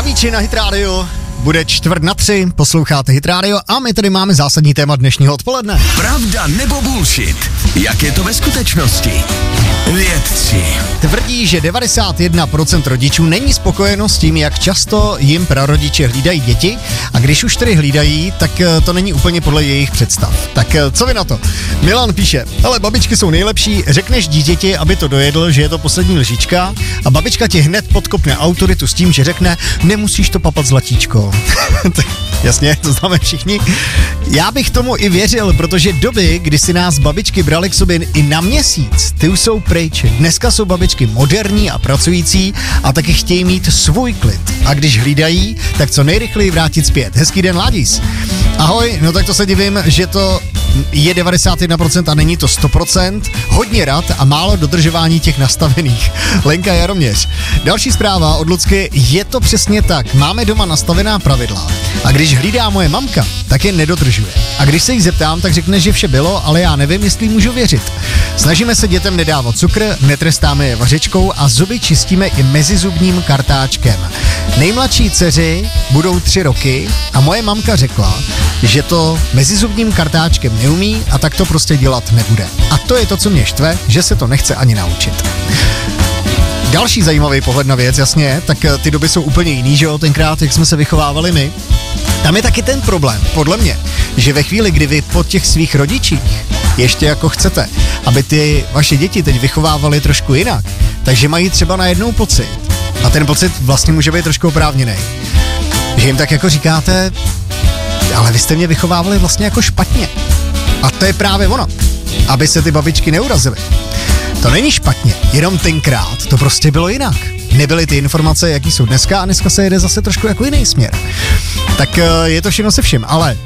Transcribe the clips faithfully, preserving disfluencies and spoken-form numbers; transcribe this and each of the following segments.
Zdravíči na Hit Radio. Bude čtvrt na tři, posloucháte Hit Radio a my tady máme zásadní téma dnešního odpoledne. Pravda nebo bullshit? Jak je to ve skutečnosti? Vědci tvrdí, že devadesát jedna procent rodičů není spokojeno s tím, jak často jim prarodiče hlídají děti, a když už tedy hlídají, tak to není úplně podle jejich představ. Tak co vy na to? Milan píše: ale babičky jsou nejlepší, řekneš dítěti, aby to dojedl, že je to poslední lžička, a babička ti hned podkopne autoritu s tím, že řekne: nemusíš to papat, zlatíčko. Jasně, to známe všichni. Já bych tomu i věřil, protože doby, kdy si nás babičky brali k sobě i na měsíc, ty už jsou pryč. Dneska jsou babičky moderní a pracující a taky chtějí mít svůj klid. A když hlídají, tak co nejrychleji vrátit zpět. Hezký den, Ládis. Ahoj, no tak to se divím, že to je devadesát jedna procent a není to sto procent. Hodně rad a málo dodržování těch nastavených. Lenka Jaroměř. Další zpráva od Lucky: je to přesně tak. Máme doma nastavená pravidla a když hlídá moje mamka, tak je nedodržuje. A když se jí zeptám, tak řekne, že vše bylo, ale já nevím, jestli můžu věřit. Snažíme se dětem nedávat cukr, netrestáme je vařečkou a zuby čistíme i mezizubním kartáčkem. Nejmladší dceři budou tři roky a moje mamka řekla, že to mezizubním kartáčkem neumí a tak to prostě dělat nebude. A to je to, co mě štve, že se to nechce ani naučit. Další zajímavý pohled na věc, jasně, tak ty doby jsou úplně jiný, že jo, tenkrát, jak jsme se vychovávali my. Tam je taky ten problém, podle mě, že ve chvíli, kdy vy po těch svých rodičích ještě jako chcete, aby ty vaše děti teď vychovávali trošku jinak, takže mají třeba najednou pocit, a ten pocit vlastně může být trošku oprávněný, že jim tak jako říkáte: ale vy jste mě vychovávali vlastně jako špatně. A to je právě ono, aby se ty babičky neurazily. To není špatně, jenom tenkrát to prostě bylo jinak. Nebyly ty informace, jaký jsou dneska, a dneska se jede zase trošku jako jiný směr. Tak je to všechno se vším, ale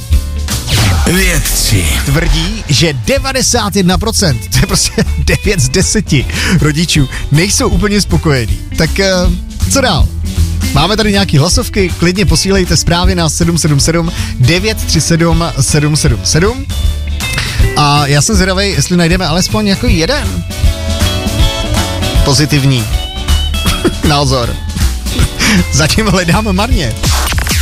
vědci tvrdí, že devadesát jedna procent, to je prostě devět z deseti rodičů, nejsou úplně spokojení. Tak co dál? Máme tady nějaký hlasovky, klidně posílejte zprávy na sedm sedm sedm devět tři sedm sedm sedm sedm. A já jsem zvědavej, jestli najdeme alespoň jako jeden pozitivní názor. Zatím hledám marně.